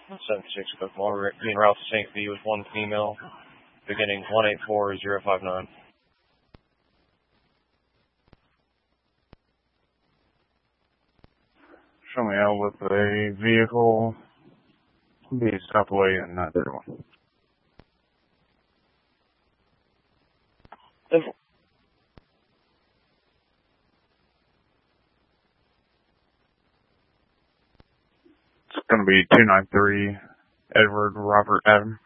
76 Cookmore, being Ralph St. B with one female, beginning 184059. Show me out with a vehicle. Be stop away and not 31. It's going to be 293 Edward Robert Adam.